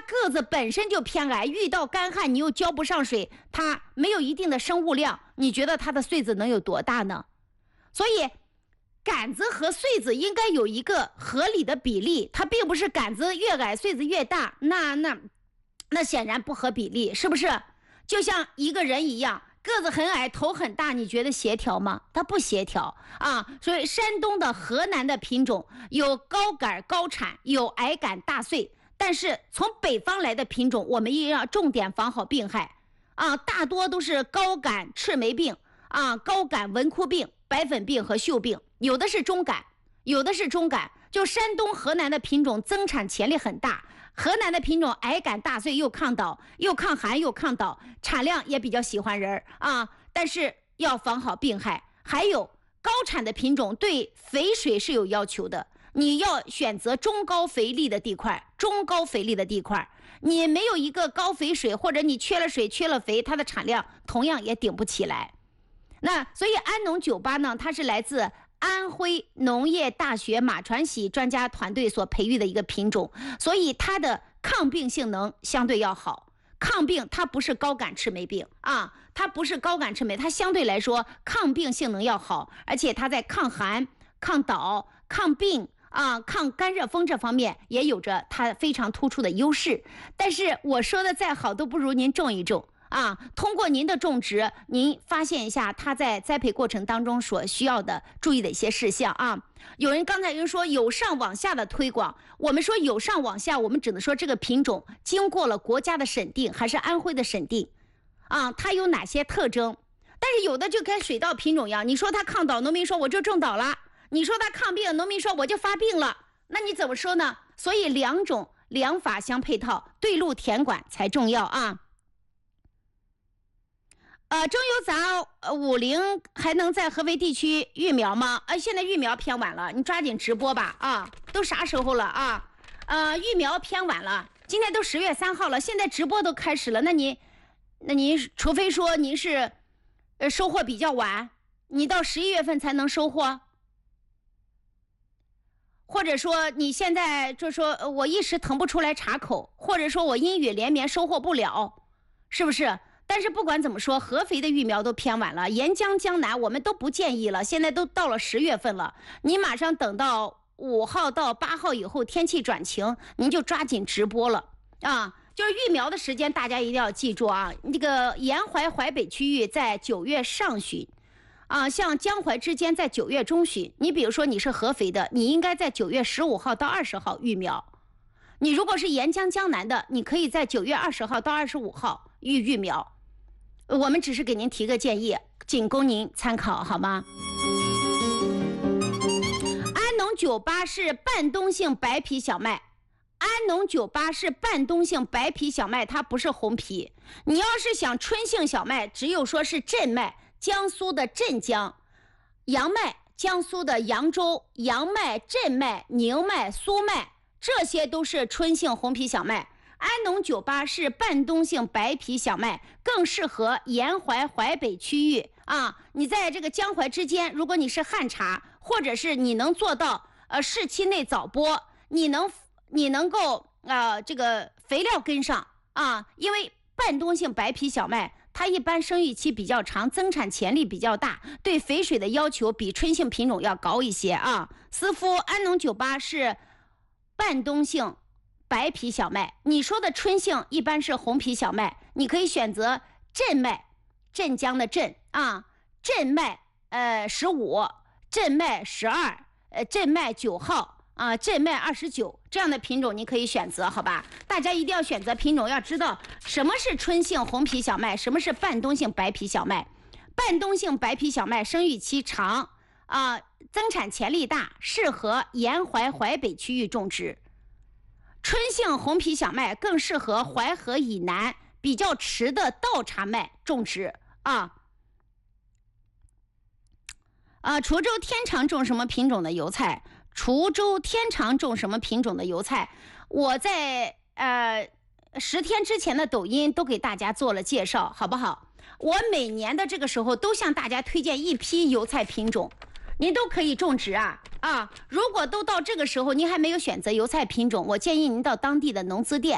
个子本身就偏矮，遇到干旱你又浇不上水，它没有一定的生物量，你觉得它的穗子能有多大呢？所以杆子和穗子应该有一个合理的比例，它并不是杆子越矮穗子越大，那显然不合比例，是不是？就像一个人一样，个子很矮头很大，你觉得协调吗？它不协调啊。所以山东的河南的品种有高杆高产，有矮杆大穗，但是从北方来的品种我们也要重点防好病害啊，大多都是高杆赤霉病啊，高杆蚊枯病、白粉病和锈病，有的是中杆，就山东河南的品种增产潜力很大，河南的品种矮杆大穗又抗倒又抗寒又抗倒，产量也比较喜欢人啊，但是要防好病害。还有高产的品种对肥水是有要求的，你要选择中高肥力的地块，你没有一个高肥水，或者你缺了水缺了肥，它的产量同样也顶不起来。那所以安农98呢，它是来自安徽农业大学马传喜专家团队所培育的一个品种，所以它的抗病性能相对要好。抗病它不是高杆赤霉病啊，它相对来说抗病性能要好，而且它在抗寒、抗倒、抗病啊、抗干热风这方面也有着它非常突出的优势。但是我说的再好都不如您种一种啊，通过您的种植，您发现一下它在栽培过程当中所需要的注意的一些事项啊。刚才有人说由上往下的推广，我们说由上往下，我们只能说这个品种经过了国家的审定，还是安徽的审定啊，它有哪些特征？但是有的就跟水稻品种一样，你说它抗倒，农民说我就种倒了；你说它抗病，农民说我就发病了。那你怎么说呢？所以两法相配套，对路田管才重要啊。中油杂50还能在合肥地区育苗吗？现在育苗偏晚了，你抓紧直播吧啊！都啥时候了啊？育苗偏晚了，今天都10月3号了，现在直播都开始了，那您除非说您是收获比较晚，你到11月份才能收获，或者说你现在就说我一时腾不出来茶口，或者说我阴雨连绵收获不了，是不是？但是不管怎么说，合肥的育苗都偏晚了，沿江江南我们都不建议了，现在都到了10月份了，你马上等到5号到8号以后天气转晴，您就抓紧直播了啊！就是育苗的时间大家一定要记住啊，这个沿淮淮北区域在9月上旬啊，像江淮之间在9月中旬，你比如说你是合肥的，你应该在9月15号到20号育苗，你如果是沿江江南的，你可以在9月20号到25号育苗。我们只是给您提个建议，仅供您参考，好吗？安农98是半冬性白皮小麦，它不是红皮。你要是想春性小麦，只有说是镇麦，江苏的镇江；洋麦，江苏的扬州；洋麦、镇麦、宁麦、苏麦，这些都是春性红皮小麦。安农98是半冬性白皮小麦，更适合沿淮淮北区域啊。你在这个江淮之间，如果你是旱茬，或者是你能做到市期内早播，你能够这个肥料跟上啊，因为半冬性白皮小麦它一般生育期比较长，增产潜力比较大，对肥水的要求比春性品种要高一些啊。思夫安农98是半冬性白皮小麦，你说的春性一般是红皮小麦，你可以选择镇麦，镇江的镇啊，镇麦15，镇麦12，镇麦9号啊，镇麦29这样的品种你可以选择，好吧？大家一定要选择品种，要知道什么是春性红皮小麦，什么是半冬性白皮小麦。半冬性白皮小麦生育期长啊，增产潜力大，适合沿淮淮北区域种植。春性红皮小麦更适合淮河以南比较迟的稻茬麦种植啊。滁州天长种什么品种的油菜？我在10天之前的抖音都给大家做了介绍，好不好？我每年的这个时候都向大家推荐一批油菜品种，您都可以种植啊！如果都到这个时候您还没有选择油菜品种，我建议您到当地的农资店